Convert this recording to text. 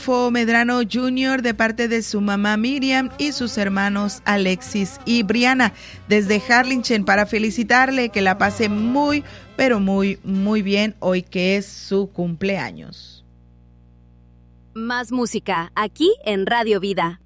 Medrano Jr. de parte de su mamá Miriam y sus hermanos Alexis y Briana desde Harlingen para felicitarle, que la pase muy, pero muy, muy bien hoy que es su cumpleaños. Más música aquí en Radio Vida.